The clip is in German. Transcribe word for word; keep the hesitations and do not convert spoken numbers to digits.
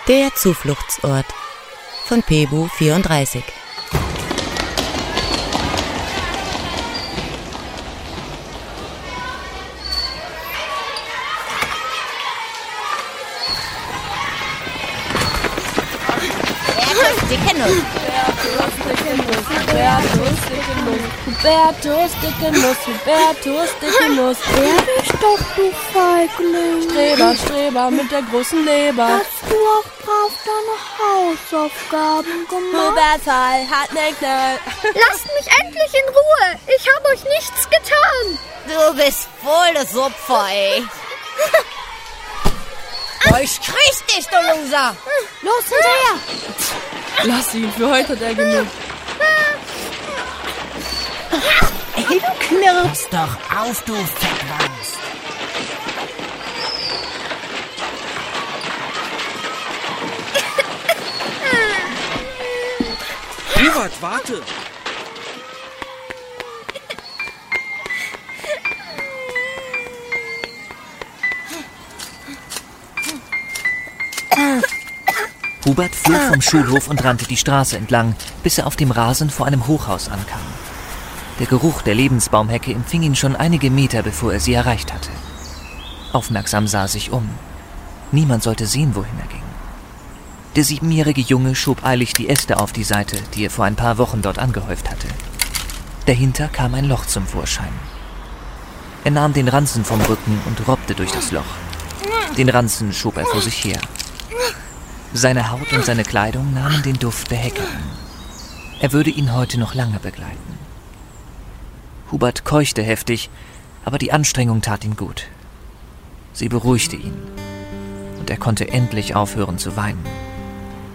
Der Zufluchtsort von Pebu vierunddreißig. Dicke Nuss. Hubertus, dicke Nuss. Hubertus, dicke Nuss. Hubertus, dicke Nuss. Ehrlich doch, du Feigling. Streber, Streber mit der großen Leber. Hast du auch brav deine Hausaufgaben gemacht? Hubertal hat ne Knall. Lasst mich endlich in Ruhe. Ich habe euch nichts getan. Du bist voll das Opfer, ey. Boah, ich krieg's dich, du Loser. Los, hinterher. Lass ihn, für heute hat er genug. Ey, du knirpst doch auf, du Fettwanz. Hubert, warte. Hubert flog vom Schulhof und rannte die Straße entlang, bis er auf dem Rasen vor einem Hochhaus ankam. Der Geruch der Lebensbaumhecke empfing ihn schon einige Meter, bevor er sie erreicht hatte. Aufmerksam sah er sich um. Niemand sollte sehen, wohin er ging. Der siebenjährige Junge schob eilig die Äste auf die Seite, die er vor ein paar Wochen dort angehäuft hatte. Dahinter kam ein Loch zum Vorschein. Er nahm den Ranzen vom Rücken und robbte durch das Loch. Den Ranzen schob er vor sich her. Seine Haut und seine Kleidung nahmen den Duft der Hecke an. Er würde ihn heute noch lange begleiten. Hubert keuchte heftig, aber die Anstrengung tat ihm gut. Sie beruhigte ihn und er konnte endlich aufhören zu weinen.